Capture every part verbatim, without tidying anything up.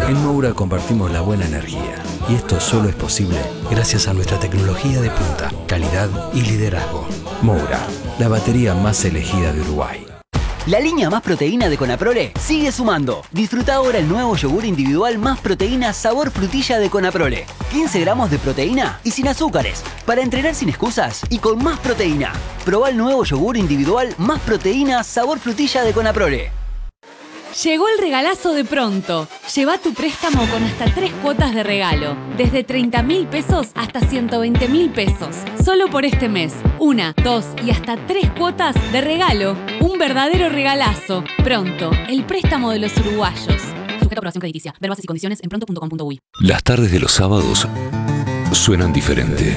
En Moura compartimos la buena energía. Y esto solo es posible gracias a nuestra tecnología de punta, calidad y liderazgo. Moura, la batería más elegida de Uruguay. La línea Más Proteína de Conaprole sigue sumando. Disfruta ahora el nuevo yogur individual Más Proteína sabor frutilla de Conaprole. quince gramos de proteína y sin azúcares. Para entrenar sin excusas y con más proteína. Probá el nuevo yogur individual Más Proteína sabor frutilla de Conaprole. Llegó el regalazo de Pronto. Lleva tu préstamo con hasta tres cuotas de regalo. Desde treinta mil pesos hasta ciento veinte mil pesos. Solo por este mes. Una, dos y hasta tres cuotas de regalo. Un verdadero regalazo. Pronto, el préstamo de los uruguayos. Sujeto a aprobación crediticia. Ver bases y condiciones en pronto punto com punto uy. Las tardes de los sábados suenan diferente.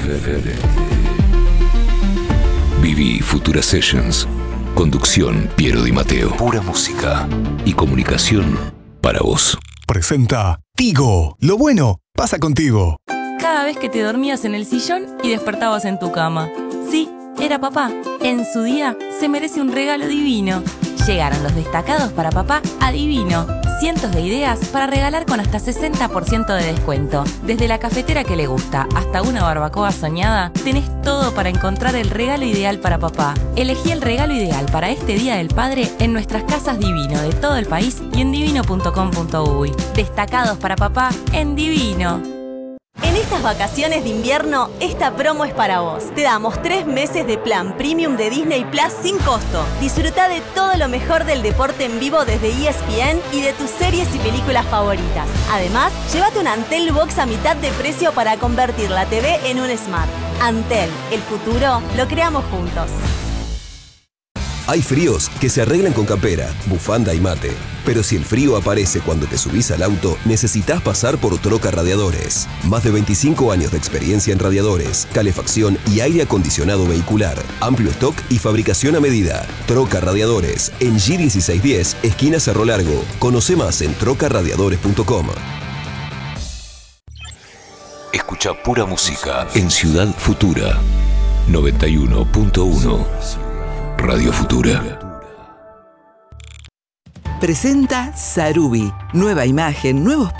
Viví Futura Sessions. Conducción, Piero Di Matteo. Pura música y comunicación para vos. Presenta Tigo. Lo bueno pasa contigo. Cada vez que te dormías en el sillón y despertabas en tu cama. Sí, era papá. En su día se merece un regalo divino. Llegaron los destacados para papá a Divino. Cientos de ideas para regalar con hasta sesenta por ciento de descuento. Desde la cafetera que le gusta hasta una barbacoa soñada, tenés todo para encontrar el regalo ideal para papá. Elegí el regalo ideal para este Día del Padre en nuestras casas Divino de todo el país y en divino punto com punto uy. Destacados para papá en Divino. En estas vacaciones de invierno, esta promo es para vos. Te damos tres meses de plan premium de Disney Plus sin costo. Disfruta de todo lo mejor del deporte en vivo desde E S P N y de tus series y películas favoritas. Además, llévate un Antel Box a mitad de precio para convertir la T V en un Smart. Antel, el futuro lo creamos juntos. Hay fríos que se arreglan con campera, bufanda y mate. Pero si el frío aparece cuando te subís al auto, necesitas pasar por Troca Radiadores. Más de veinticinco años de experiencia en radiadores, calefacción y aire acondicionado vehicular. Amplio stock y fabricación a medida. Troca Radiadores, en G dieciséis diez, esquina Cerro Largo. Conoce más en troca radiadores punto com. Escucha Pura Música en Ciudad Futura. noventa y uno punto uno. Radio Futura. Presenta Sarubi. Nueva imagen, nuevos